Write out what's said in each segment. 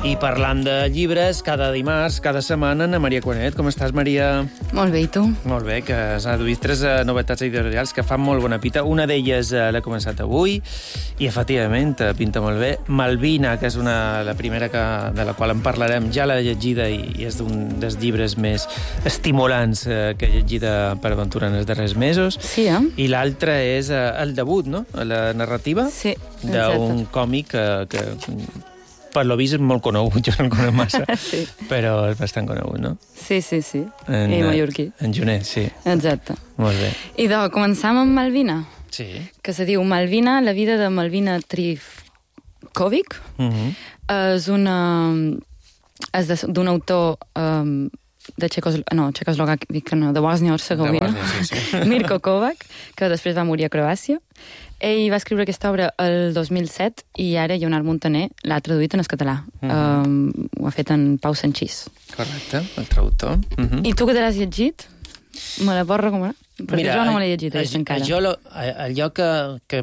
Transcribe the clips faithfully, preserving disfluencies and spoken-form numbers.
I parlant de llibres, cada dimarts, cada setmana, Ana Maria Cuanet. Com estàs, Maria? Molt bé, i tu? Molt bé, que s'ha duit tres uh, novetats editorials que fan molt bona pita. Una d'elles uh, l'he començat avui i, efectivament, uh, pinta molt bé. Malvina, que és una, la primera que, de la qual en parlarem, ja l'he llegida i, i és d'un dels llibres més estimulants uh, que he llegit per aventura en els darrers mesos. Sí, eh? I l'altra és uh, el debut, no? La narrativa sí, d'un còmic que... que per lo vist és molt conegut, jo no el conec massa, sí. Però és bastant conegut, no? Sí, sí, sí. En, I mallorquí. En Junet, sí. Exacte. Molt bé. I de, començam amb Malvina. Sí. Que se diu Malvina, la vida de Malvina Trifkovic. Uh -huh. És una... És d'un autor... Um, de Txecos... No, Txecoslovàquic, no, de Bòsnia-Hercegovina. Sí, sí. Mirko Kovac, que després va morir a Croàcia. Ell va escriure aquesta obra el dos mil set i ara Lleonard Montaner l'ha traduït en el català. Uh -huh. um, ho ha fet en Pau Sanchís. Correcte, el traductor. Uh -huh. I tu que te l'has llegit? Me la pots recomanar? Perquè Mira, jo no me l'he llegit, aquesta encara. Jo, lo, allò que... que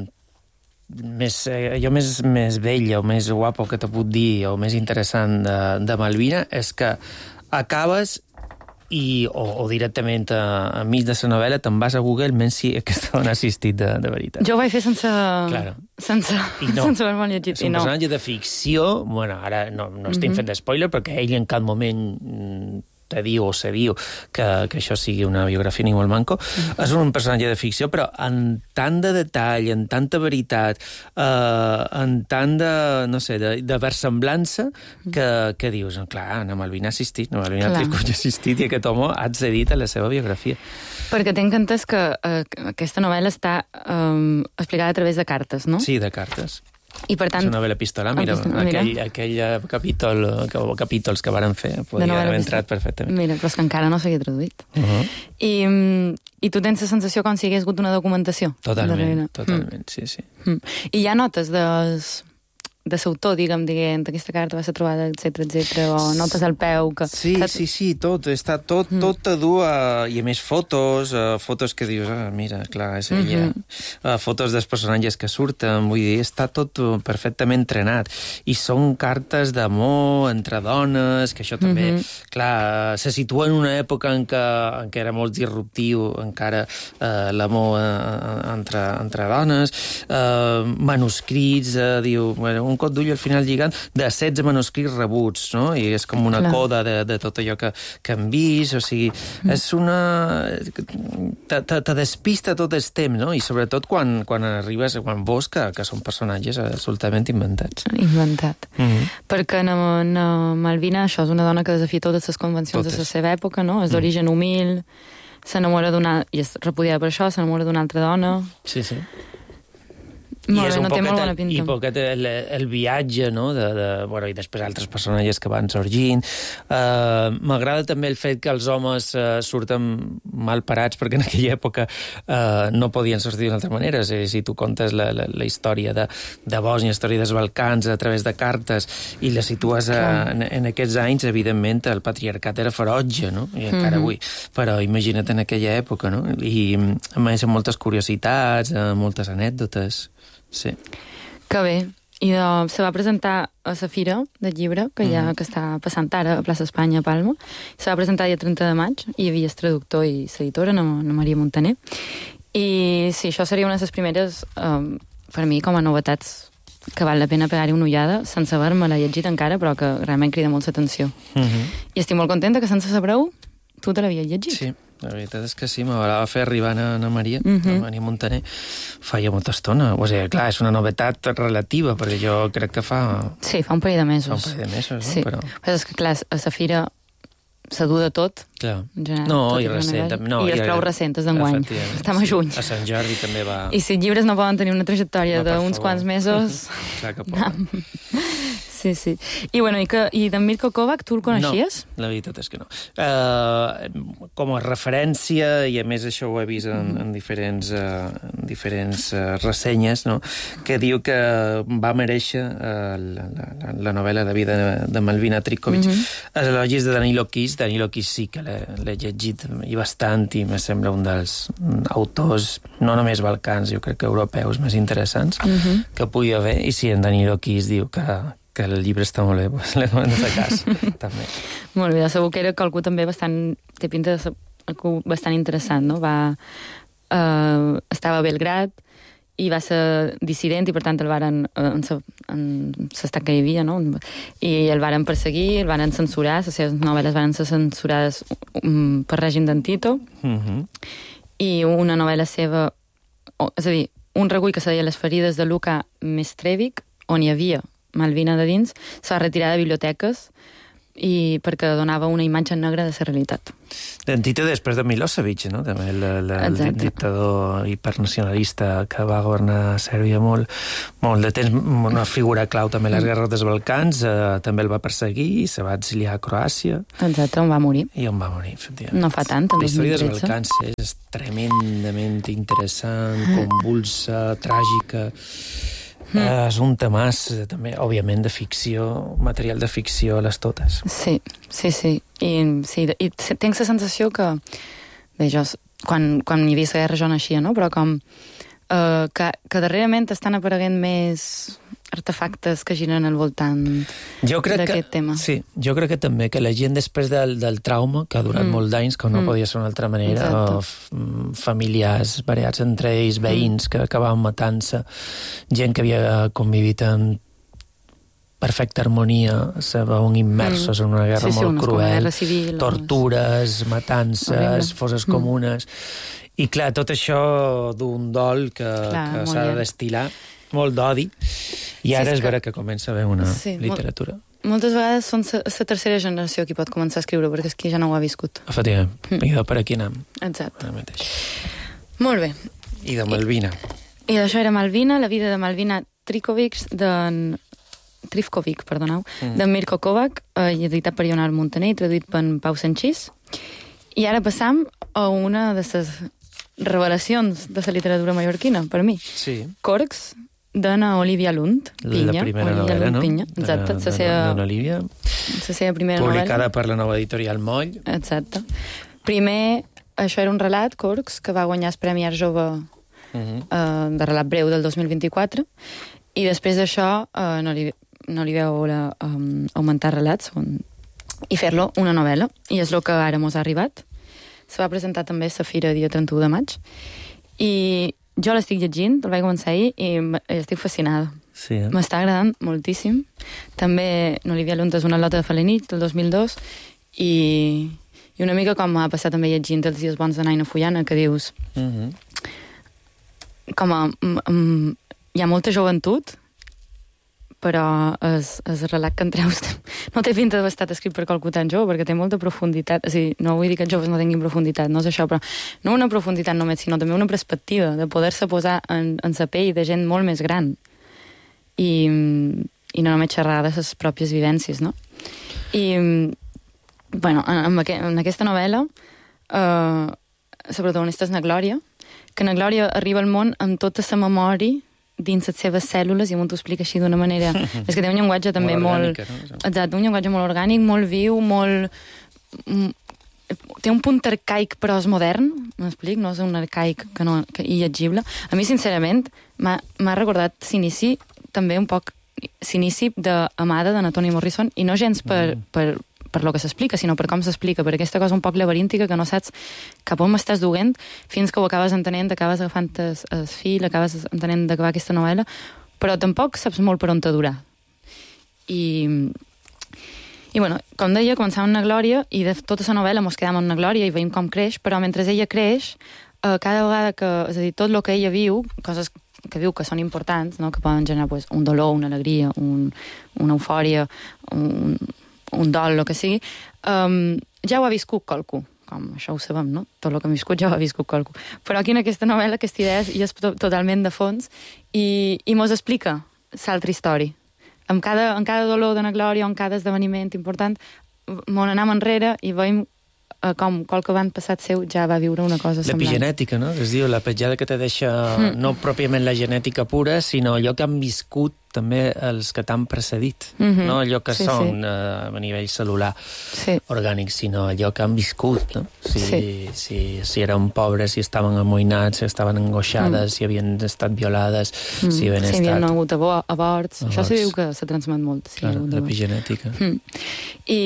més, allò més, més vell o més guapo que t'ho puc dir o més interessant de, de Malvina és que acabes i, o, o directament a, a mig de la novel·la te'n vas a Google menys si aquesta dona ha assistit de, de veritat. Jo ho vaig fer sense... Claro. Sense, no. sense haver-me llegit. És un I no. personatge de ficció, bueno, ara no, no estic mm -hmm. fent spoiler perquè ell en cap moment te diu o se diu que, que això sigui una biografia ni molt manco. Mm-hmm. És un personatge de ficció, però en tant de detall, en tanta veritat, eh, en tant de, no sé, de, de versemblança, que, que dius, no, clar, Ana Malvina ha assistit, Ana Malvina Trifkovic ha assistit i aquest home ha accedit a la seva biografia. Perquè tinc entès que eh, aquesta novel·la està eh, explicada a través de cartes, no? Sí, de cartes. I per tant... És una novel·la epistolar, mira, Epistolar, aquell, mira. aquell capítol, que, capítols que varen fer, podria haver entrat perfectament. Mira, però és que encara no s'havia traduït. Uh -huh. I, I tu tens la sensació com si hagués hagut una documentació? Totalment, darrere. totalment, mm. sí, sí. Mm. I hi ha notes des, de l'autor, diguem, dient aquesta carta va ser trobada, etcètera, etcètera, o notes al peu... Que, sí, saps? sí, sí, tot, està tot, mm. tot a dur, a, i a més fotos, uh, fotos que dius, ah, mira, clar, és ella, mm -hmm. uh, fotos dels personatges que surten, vull dir, està tot perfectament entrenat, i són cartes d'amor entre dones, que això també, mm -hmm. clar, se situa en una època en què, en què era molt disruptiu encara uh, l'amor uh, entre, entre dones, uh, manuscrits, uh, diu, bueno, un cop d'ull al final lligant de setze manuscrits rebuts, no? I és com una Clar. coda de, de tot allò que, que hem vist, o sigui, mm. és una... te, te, te despista tot el temps, no? I sobretot quan, quan arribes, quan veus que, que són personatges absolutament inventats. Inventat. Mm -hmm. Perquè na, na Malvina, això és una dona que desafia totes les convencions totes. de la seva època, no? És d'origen mm. humil, s'enamora d'una... i és repudiada per això, s'enamora d'una altra dona... Sí, sí. Molt I bé, és un no té molt bona el, pinta. I poquet el, el viatge, no?, de, de, bueno, i després altres personatges que van sorgint. Uh, M'agrada també el fet que els homes uh, surten mal parats, perquè en aquella època uh, no podien sortir d'una altra manera. Si, si tu contes la, la, la història de, de Bòsnia, la història dels Balcans, a través de cartes, i la situes uh, en, en aquests anys, evidentment, el patriarcat era ferotge, no?, i encara mm -hmm. avui. Però imagina't en aquella època, no?, i a més amb moltes curiositats, uh, moltes anècdotes. Sí. Que bé. I de, se va presentar a la Fira del Llibre, que, ja, mm. que està passant ara a Plaça Espanya, a Palma. Se va presentar el dia trenta de maig, i hi havia el traductor i l'editora, Ana Maria Montaner. I sí, això seria una de les primeres, um, per mi, com a novetats que val la pena pegar-hi una ullada, sense haver-me-la llegit encara, però que realment crida molt l'atenció. Mm -hmm. I estic molt contenta que sense saber-ho tu te l'havies llegit. Sí. La veritat és que sí, m'agrada fer arribar a Ana Maria, mm -hmm. Ana Maria Montaner, feia molta estona. O sigui, clar, és una novetat relativa, perquè jo crec que fa... Sí, fa un parell de mesos. Fa un parell de mesos, sí. no? Però... Però és que, clar, a la Fira s'ha dut de tot. Clar. En general, no, tot i recent. No, I és prou recent, és d'enguany. Estem a juny. A Sant Jordi també va... I si els llibres no poden tenir una trajectòria no, d'uns quants mesos... clar que poden. Sí, sí. I, bueno, i, que, i d'en Mirko Kovac, tu el coneixies? No, la veritat és que no. Uh, com a referència, i a més això ho he vist en, en diferents, uh, en diferents uh, ressenyes, no?, que diu que va merèixer uh, la, la, la novel·la de vida de, de Malvina Trifkovic. Mm -hmm. Els elogis de Danilo Kiss. Danilo Kiss sí que l'he llegit i bastant, i me sembla un dels autors, no només balcans, jo crec que europeus més interessants mm -hmm. que pugui haver. I sí, en Danilo Kiss diu que que el llibre està molt bé, doncs l'hem de fer cas, també. Molt bé, segur que era qualcú també bastant... té pinta de ser qualcú bastant interessant, no? Va... Uh, estava a Belgrad i va ser dissident i per tant el varen en, en l'estat que hi havia, no? I el varen perseguir, el varen censurar, les seves novel·les varen ser censurades um, per règim d'en Tito, uh-huh. I una novel·la seva, o, és a dir, un recull que se deia Les ferides de Luka Mestrevic, on hi havia Malvina de dins, se va retirar de biblioteques i perquè donava una imatge negra de la realitat. D'en Tito després de Milosevic, no? També el, el, el dictador hipernacionalista que va governar Sèrbia molt, molt de temps, una figura clau també a les guerres dels Balcans, eh, també el va perseguir, se va exiliar a Croàcia. Exacte, on va morir. I on va morir, efectivament. No fa tant, en dos mil tretze. La història dels Balcans és tremendament interessant, convulsa, tràgica... Mm. És un temàs, també, òbviament, de ficció, material de ficció a les totes. Sí, sí, sí. I, sí, i tinc la sensació que... Bé, jo, quan, quan hi havia la guerra jo naixia, no? Però com... Uh, que, que darrerament estan apareguent més artefactes que giren al voltant d'aquest tema. Sí, jo crec que també, que la gent després del, del trauma, que ha durat mm. molt d'anys, que no mm. podia ser d'una altra manera, o familiars variats entre ells, veïns mm. que acabaven matant-se, gent que havia convivit en perfecta harmonia, se veuen immersos mm. en una guerra sí, sí, molt cruel, civil, tortures, matances, horrible. Fosses mm. comunes... I clar, tot això d'un dol que, clar, que s'ha de destil·lar, molt d'odi, i ara sí, és, és vera que comença a haver una sí, literatura. Molt, moltes vegades són la tercera generació qui pot començar a escriure, perquè és qui ja no ho ha viscut. Efectivament, mm. i de per aquí anem. Exacte. Molt bé. I de Malvina. I, i d'això era Malvina, la vida de Malvina Trifkovic, d'en... Trifkovic, perdoneu, mm. d'en Mirko Kovac, eh, editat per Ionar Montaner i traduït per Pau Sanchís. I ara passam a una de les revelacions de la literatura mallorquina, per mi. Sí. Corcs, d'Anna Olivia Lund, Pinya. La primera Olivia novel·la, Lund, no? Pinya. Exacte. De, de, de Olivia. La seva primera novel·la. Publicada per la nova editorial Moll. Exacte. Primer, això era un relat, Corcs, que va guanyar el Premi Art Jove uh -huh. eh, de relat breu del dos mil vint-i-quatre, i després d'això eh, no, li, no li veu veure um, augmentar relats on, i fer-lo una novel·la. I és el que ara mos ha arribat. Se va presentar també a la Fira dia trenta-u de maig. I jo l'estic llegint, el vaig començar ahir, i estic fascinada. Sí, eh? M'està agradant moltíssim. També n'Olivia Lund és una lota de Falenich, del dos mil dos, i, i una mica com m'ha passat també llegint Els dies bons de Naina Fullana, que dius... Uh -huh. Com a... Um, hi ha molta joventut, però és, és el relat que en treus no té pinta d'haver estat escrit per qualcú tan jove, perquè té molta profunditat. És a dir, no vull dir que els joves no tinguin profunditat, no és això, però no una profunditat només, sinó també una perspectiva de poder-se posar en, en la pell de gent molt més gran i, i no només xerrar de les pròpies vivències, no? I, bueno, en, en aquesta novel·la eh, la protagonista és na Glòria, que na Glòria arriba al món amb tota la memòria dins les seves cèl·lules, i m'ho explica així d'una manera... És que té un llenguatge també molt... molt no? Exacte, un llenguatge molt orgànic, molt viu, molt... Té un punt arcaic, però és modern, m'explic? No és un arcaic que no, que il·legible. A mi, sincerament, m'ha recordat s'inici també un poc s'inici d'Amada, de Toni Morrison, i no gens per, mm. per, per lo que s'explica, sinó per com s'explica, per aquesta cosa un poc laberíntica que no saps cap on m'estàs duent fins que ho acabes entenent, acabes agafant el, el fil, acabes entenent d'acabar aquesta novel·la, però tampoc saps molt per on te durà. I, i bueno, com deia, començàvem amb na Glòria, i de tota la novel·la mos quedàvem amb na Glòria i veiem com creix, però mentre ella creix, eh, cada vegada que, és a dir, tot el que ella viu, coses que viu que són importants, no? Que poden generar pues, un dolor, una alegria, un, una eufòria, un, un dol, el que sigui, um, ja ho ha viscut qualcú, com això ho sabem, no? Tot el que hem viscut ja ho ha viscut qualcú. Però aquí en aquesta novel·la aquesta idea ja és to totalment de fons i, i mos explica l'altra història. En cada, en cada dolor de na Glòria o en cada esdeveniment important, mos anem enrere i veiem uh, com qualque avantpassat seu ja va viure una cosa semblant. L'epigenètica, no? Que es diu, la petjada que te deixa mm. no pròpiament la genètica pura, sinó allò que han viscut també els que t'han precedit, mm-hmm. no allò que sí, són sí. Uh, a nivell cel·lular sí. orgànic, sinó allò que han viscut, no? Si, sí. si, si eren pobres, si estaven amoïnats, si estaven angoixades, mm. si havien estat violades, mm. si havien si estat... Si havien hagut avorts. avorts. Això se diu que se transmet molt. Si claro, l'epigenètica. Mm. I...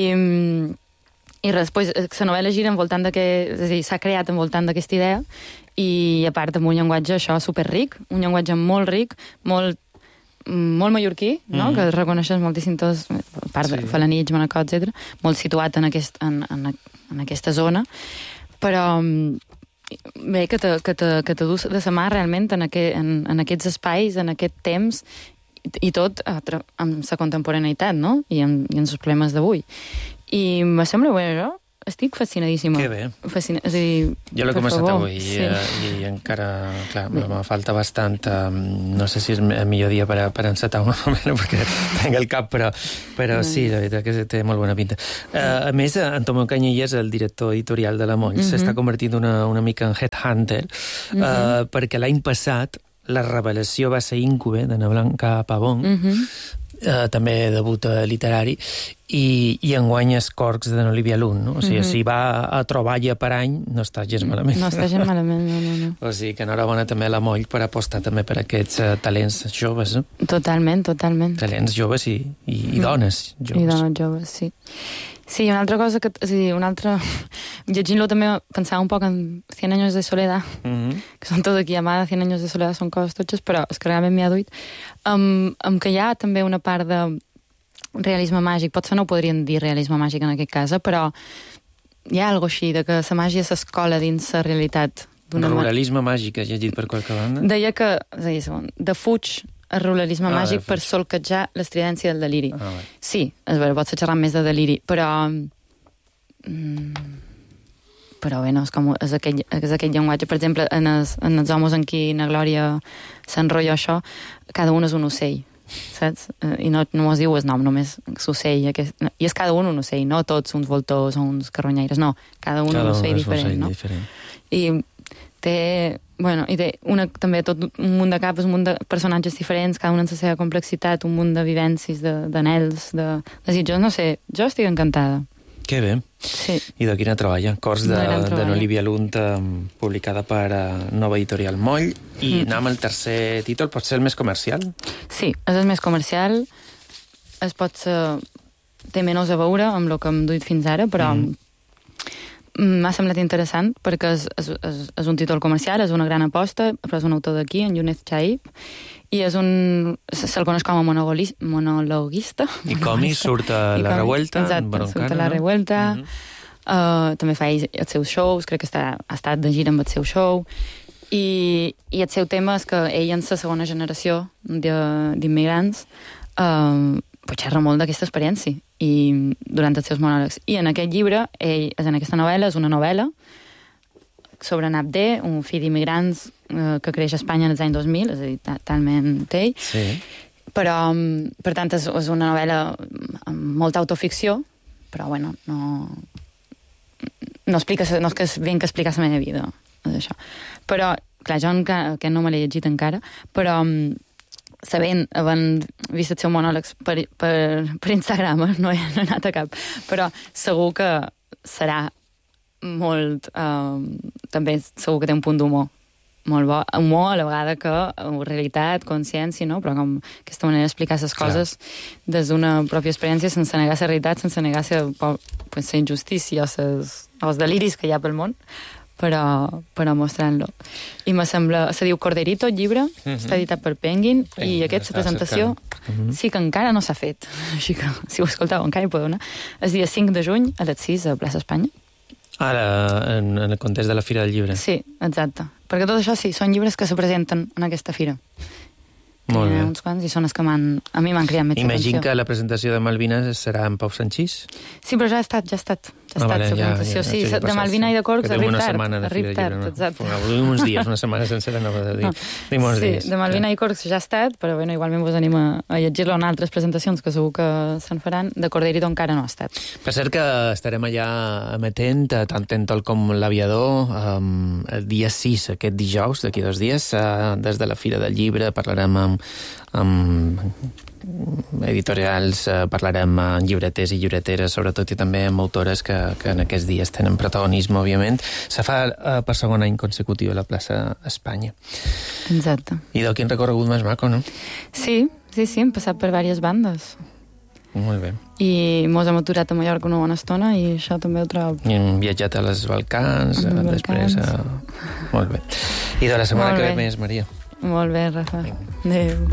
I res, pues, la novel·la gira envoltant d'aquest... És a dir, s'ha creat envoltant d'aquesta idea i, a part, amb un llenguatge això superric, un llenguatge molt ric, molt molt mallorquí, no? Mm. que reconeixes moltíssim tots, a part de sí. Felanitx, Manacor, etcètera, molt situat en, aquest, en, en, en aquesta zona, però bé, que te, que te, que te dus de sa mà realment en, aquest, en, en aquests espais, en aquest temps, i, i tot amb la contemporaneïtat, no? I amb, i amb els problemes d'avui. I me sembla bé, això. Estic fascinadíssima. Que bé. Fascina... És a dir, jo l'he començat favor. avui sí. i, i encara, clar, me falta bastant. Um, no sé si és el millor dia per, a, per encetar una novel·la, perquè tenc el cap, però, però mm. sí, la veritat que té molt bona pinta. Uh, a més, en Tomeu Canyelles, el director editorial de La Moll, mm-hmm. s'està convertint una, una mica en headhunter, mm-hmm. uh, perquè l'any passat la revelació va ser Íncube, d'Anna Blanca Pavón, mm-hmm. Uh, també debut literari, i, i enguany Escorcs de n'Olivia Lund, no? O sigui, mm-hmm. si va a trobar-hi per any, no està gens malament. No està gens malament, no, no, no. O sigui, que enhorabona també a La Moll per apostar també per aquests uh, talents joves, no? Totalment, totalment. Talents joves i, i, i dones joves. I dones joves, sí. Sí, una altra cosa que... És a dir, una altra... Llegint-lo també pensava un poc en Cien años de soledad, mm-hmm. que són tot aquí, amada, Cien años de soledad són coses totxes, però és que realment m'hi ha duit. Amb, amb que hi ha també una part de realisme màgic, potser no ho podrien dir realisme màgic en aquest cas, però hi ha alguna així, de que la màgia s'escola dins la realitat. Ruralisme man... màgic, has llegit per qualque banda? Deia que, és a dir, segon, defuig el ruralisme ah, màgic per solquejar l'estridència del deliri. Ah, sí, és vera, pots xerrar més de deliri, però... Mm, però bé, no, és, com, és, aquell, és aquell llenguatge. Per exemple, en els, en els homes en qui na Glòria s'enrotlla això, cada un és un ocell, saps? I no, no es diu el nom, només l'ocell. Aquest, i és cada un un ocell, no tots uns voltors o uns carronyaires, no, cada un cada un ocell un diferent, ocell no? Diferent. I té... Bueno, i té una, també tot un munt de capes, un munt de personatges diferents, cada un en la seva complexitat, un munt de vivències, d'anells, de, de desitjos, no sé, jo estic encantada. Que bé. Sí. I de quina treballa? Cors de, de n'Olivia Lund, um, publicada per uh, Nova Editorial Moll, i mm. anem al tercer títol, pot ser el més comercial? Sí, és el més comercial, es pot ser... té menys a veure amb el que hem duit fins ara, però... Mm. m'ha semblat interessant perquè és, és, és, és un títol comercial, és una gran aposta, però és un autor d'aquí, en Younes Chaib, i és un... se'l coneix com a monologuista. I com hi surt a La com, Revuelta? Exacte, Broncano, surt a La Revuelta. No? Mm-hmm. uh, també fa ell els seus shows, crec que està, ha estat de gira amb el seu show, i, i el seu tema és que ell en la segona generació d'immigrants uh, pues xerra molt d'aquesta experiència i durant els seus monòlegs. I en aquest llibre, ell, és en aquesta novel·la, és una novel·la sobre en Abdé, un fill d'immigrants eh, que creix a Espanya en els anys dos mil, és a dir, talment ell. Sí. Però, per tant, és, és una novel·la amb molta autoficció, però, bueno, no... No, explica, no és que és ben que explicar la meva vida, és això. Però, clar, jo encara, que no me l'he llegit encara, però... sabent, havent vist els seus monòlegs per, per, per Instagram, no he, no he anat a cap, però segur que serà molt... Eh, també segur que té un punt d'humor molt bo. Humor a la vegada que realitat, consciència, no? Però com aquesta manera d'explicar les coses Clar. Des d'una pròpia experiència sense negar la realitat, sense negar la pues, injustícia o, ses, o els deliris que hi ha pel món, però, però mostrant-lo. I me sembla... Se diu Corderito, el llibre, mm-hmm. està editat per Penguin, sí, i aquesta presentació mm-hmm. sí que encara no s'ha fet. Així que, si ho escolteu, encara hi podeu anar. És dia cinc de juny, a les sis, a Plaça Espanya. Ara, en, en el context de la Fira del Llibre. Sí, exacte. Perquè tot això sí, són llibres que se presenten en aquesta fira. que hi ha uns quants, i són els que a mi m'han criat més atenció. Imagino que la presentació de Malvines serà en Pau Sanchís? Sí, però ja ha estat, ja ha estat. Ja ha ah, estat vale, la presentació. Ja, ja, sí, ja de Malvina i de Corcs arrib tard. Arrib tard, no? exacte. Duim uns dies, una setmana sencera, no de dir. Duim uns sí, dies. de Malvina ja. i Corcs ja ha estat, però bueno, igualment vos anima a llegir-lo en altres presentacions que segur que se'n faran. De Corderito encara no ha estat. Per cert que estarem allà amatent, tant Tentol com l'Aviador, um, el dia sis, aquest dijous, d'aquí dos dies, uh, des de la Fira del Llibre, parlarem amb, amb editorials, eh, parlarem amb llibreters i llibreteres, sobretot, i també amb autores que, que en aquests dies tenen protagonisme, òbviament. Se fa eh, per segon any consecutiu a la plaça Espanya. Exacte. I del quin recorregut més maco, no? Sí, sí, sí, hem passat per diverses bandes. Molt bé. I mos hem aturat a Mallorca una bona estona i això també ho trobo. I hem viatjat a les Balcans, a després... A... Molt bé. I de la setmana que ve més, Maria. Molt bé, Rafa. Adéu.